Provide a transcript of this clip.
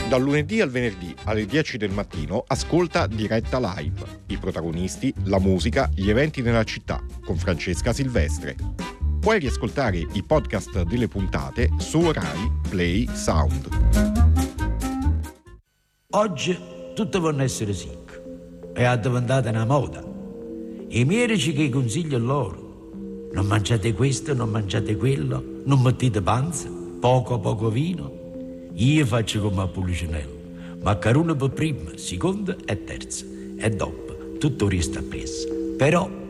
Dal lunedì al venerdì alle 10 del mattino ascolta Diretta Live. I protagonisti, la musica, gli eventi nella città con Francesca Silvestre. Puoi riascoltare i podcast delle puntate su Rai Play Sound. Oggi tutto vuole essere sick. È diventata una moda. I medici che consigliano loro: non mangiate questo, non mangiate quello, non mettete panza, poco vino. Io faccio come a Pulicinello: maccherone per prima, seconda e terza, e dopo tutto resta appresso. Però